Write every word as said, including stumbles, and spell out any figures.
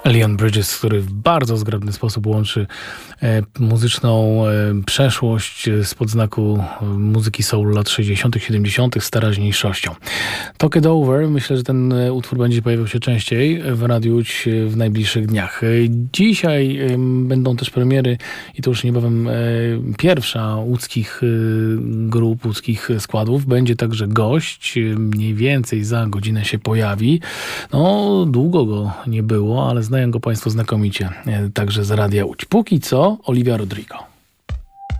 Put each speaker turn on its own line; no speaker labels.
Leon Bridges, który w bardzo zgrabny sposób łączy e, muzyczną e, przeszłość spod znaku e, muzyki soul lat sześćdziesiątych, siedemdziesiątych z teraźniejszością. Talk It Over, myślę, że ten e, utwór będzie pojawiał się częściej w Radiu Łódź e, w najbliższych dniach. E, dzisiaj e, będą też premiery i to już niebawem e, pierwsza łódzkich e, grup, łódzkich składów. Będzie także gość, e, mniej więcej za godzinę się pojawi. No, długo go nie było, ale znają go Państwo znakomicie, także z Radia Łódź. Póki co Olivia Rodrigo.